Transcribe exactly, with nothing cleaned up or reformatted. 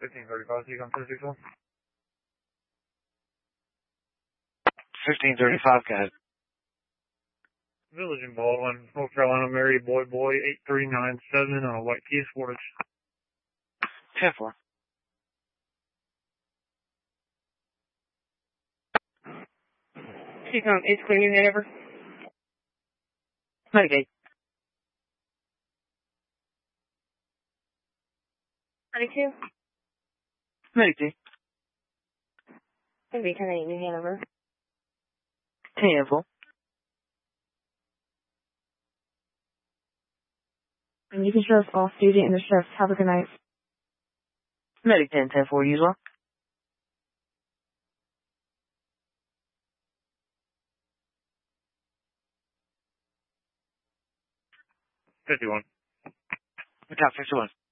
fifteen thirty-five, so you come to six one. fifteen thirty-five, guys. Village in Baldwin, North Carolina, Mary Boy Boy, eight three nine seven on a white Kia Sportage. ten four. She's on, it's cleaning it ever. Medicaid. ninety-two? Medicaid. It'd be ten eight New Hanover. ten four. And you can show us all student and the chef. Have a good night. Medic ten ten four, usual. fifty-one. We got fifty-one.